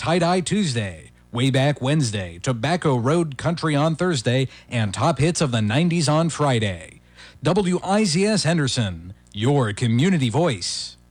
Tie-Dye Tuesday, Way Back Wednesday, Tobacco Road Country on Thursday, and Top Hits of the 90s on Friday. WIZS Henderson, your community voice.